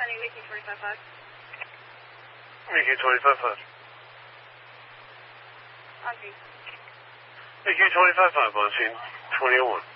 Honey, Mickey 25-5. Mickey 25-5. On scene. Mickey 25-5 on scene. 2001.